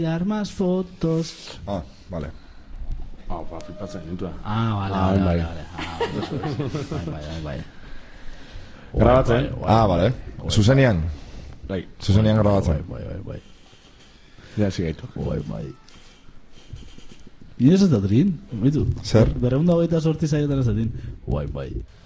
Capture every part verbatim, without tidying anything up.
Armas fotos. Ah, vale. Ah, ba, flipatzen nintua. Ah, vale, Ah, vale, bai. vale. Ah, bai, bai, bai, bai. Grabatzen. Ah, vale. Zuzenean. Bai. Zuzenean grabatzen. Bai, bai, bai. Ja, sigaitu. Bai, bai. Inoz ez da trin, mitu. Zer? Berreunda hogeita sorti zaiotan ez da trin. Bai, bai.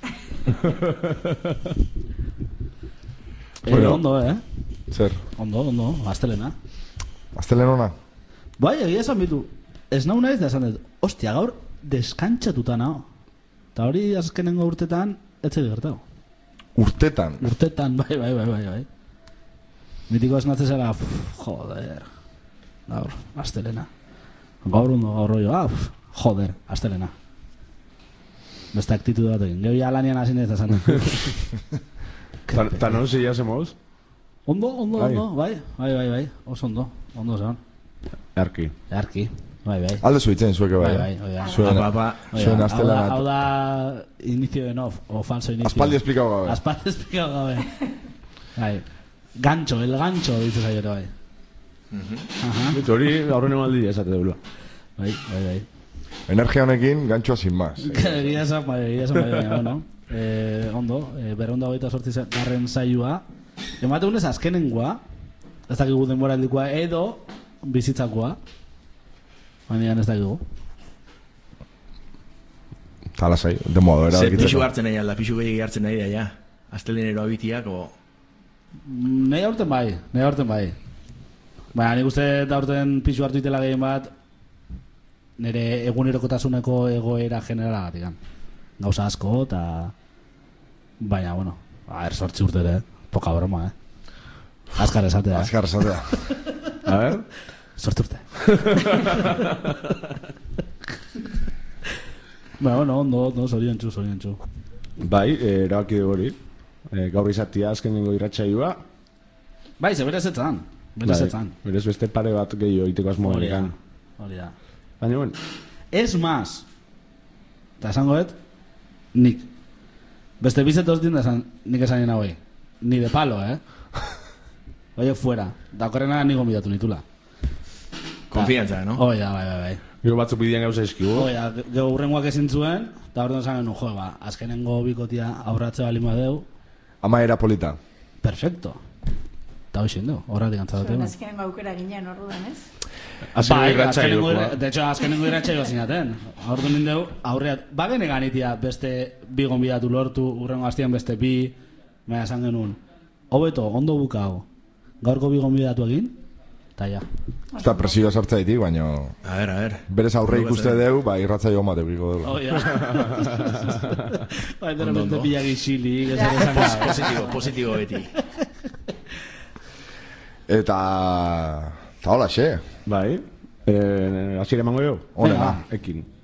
Eh, Bueno. ondo, eh? Zer? Ondo, ondo, astelena. Aztelen ona? Bai, egia esan bitu. Ez nau naiz da esan dut. Ostia, gaur deskantxatuta nao. Eta hori azkenengo urtetan, etxe gertau. Urtetan? Urtetan, bai, bai, bai, bai, bai. Mitiko esnatzen zara, pff, joder. Gaur, astelena. Gaur ondo, gaur rollo, ah, pff, joder, astelena. Beste aktitud bat egin. Gero ya lanian hasi nez da esan. Ta non zila zemoz? Ondo, ondo, Bai. ondo, bai, bai, bai, bai, oso ondo, ondo zan. Arki. Arki, bai, bai. Alde zuitzen zueke bai. Bai, bai, bai, bai. Zuen, Apa, apa. zuen Hau da, astelena. hau da inicio de nof, o falso inicio. Aspaldi esplikau gabe. Aspaldi esplikau gabe. Bai. Gancho, el gancho, dices ayer, bai. Aha. Bitu hori aurren emaldi esate deula. Bai, bai, bai. Energia honekin, ganchoa sin más. Egia esan, bai, egia esan, bai, bai, bueno. Eh, ondo, eh, berreunda hogeita sortzi garren saioa. Emate unez azkenengoa, ez dakigu denbora aldikoa, edo bizitzakoa. Baina ez dakigu. Tala zai, de modo, era Ze pixu dakitzeko. hartzen nahi alda, pixu gehiagi hartzen nahi da, ja. Aztelenero abitiak, o... Nei aurten bai, nei aurten bai. Baina nik uste da aurten pixu hartu itela gehien bat nire egunerokotasuneko egoera generalagatik. Gauza asko eta... Baina, bueno, a ver, sortzi urte ere, poca broma, eh? Azkar esatea, eh? Azkar esatea. A ver? Sortzi urte. Baina, bueno, ondo, ondo, zorion txu, zorion txu. Bai, eh, erabaki dugu hori. Eh, gaur izatia azkenengo irratsaioa. Bai, ze berez etzan, berez etzan. Berez beste pare bat gehiago egiteko asmoa Hori da, egan. hori da. Baina, bueno, Es más, eta esangoet, nik. Beste bizetos din da esan, nik esan jena hoi. Ni de palo, eh? Oie, fuera. Da okorrena ni gombidatu nitula. Konfiantza, no? Hoi da, bai, bai, bai. gero batzuk bidean gauza eskigu. Hoi da, gero urrengoak ezin zuen, eta orduan esan genuen, jo, ba, azkenengo bikotia aurratze bali madeu, Ama era polita. perfecto. Eta hoi zindu, horretik antzadatu. Zuen azkenengo aukera ginen orduan, ez? Azkenengo Bai, irratsaiokoa. azkenengo irra- de hecho, azkenengo irratsaioa zinaten. Aurdu nindeu, aurreat, bagene ganitia beste bi gonbidatu lortu, urrengo astian beste bi, baina esan genuen, hobeto, ondo bukao, gaurko bi gonbidatu egin, eta ja. Ez da presioa sartza ditik, baina... A ver, a ver. Berez aurre ikuste deu, ba, irratzaio omate biko dela. Oh, ja. Bai, de repente ondo. pilla gixilik, ez Ja. ere esan gabe. Positibo, positibo beti. Eta... Eta hola, xe. Bai. Eh, hasiera emango jo? Ona. Venga, ekin.